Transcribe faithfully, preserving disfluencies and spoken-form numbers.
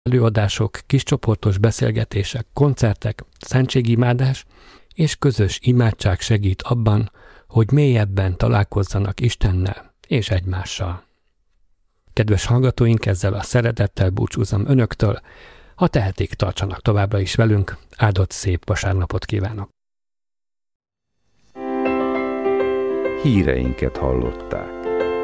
előadások, kiscsoportos beszélgetések, koncertek, szentségimádás és közös imádság segít abban, hogy mélyebben találkozzanak Istennel és egymással. Kedves hallgatóink, ezzel a szeretettel búcsúzom önöktől, ha tehetik, tartsanak továbbra is velünk, áldott szép vasárnapot kívánok! Híreinket hallották.